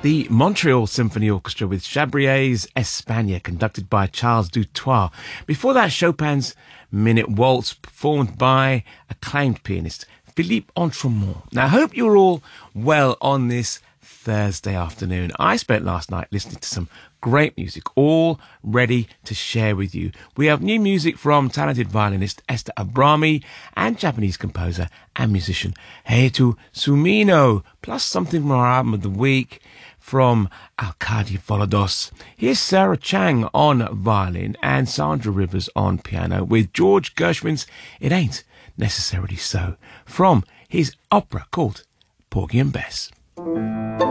The Montreal Symphony Orchestra with Chabrier's Espagne, conducted by Charles Dutoit. Before that, Chopin's Minute Waltz, performed by acclaimed pianist Philippe Entremont. Now, I hope you're all well on this Thursday afternoon. I spent last night listening to some great music, all ready to share with you. We have new music from talented violinist Esther Abrami and Japanese composer and musician Heitu Sumino, plus something from our album of the week from Arkady Volodos. Here's Sarah Chang on violin and Sandra Rivers on piano with George Gershwin's It Ain't Necessarily So, from his opera called Porgy and Bess.